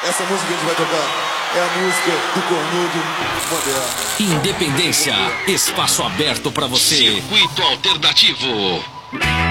Essa música que a gente vai tocar é a música do cornudo moderno. Independência, espaço aberto pra você. Circuito Alternativo.